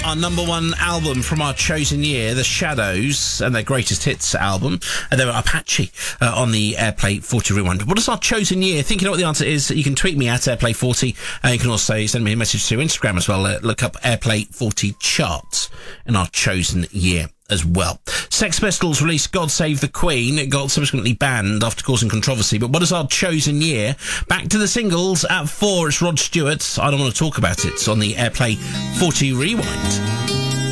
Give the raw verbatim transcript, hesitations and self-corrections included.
our number one album from our chosen year, The Shadows, and their greatest hits album. And they were Apache uh, on the Airplay forty Rewind. What is our chosen year? Think you know what the answer is? You can tweet me at Airplay forty, and you can also send me a message to Instagram as well. Uh, look up Airplay forty charts in our chosen year as well. Sex Pistols released God Save the Queen. It got subsequently banned after causing controversy. But what is our chosen year? Back to the singles at four. It's Rod Stewart. I don't want to talk about it. It's on the Airplay forty Rewind.